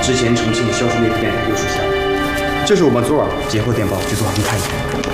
之前重庆销售那批电台又出现了。这是我们昨晚截获电报，局座，您看一下。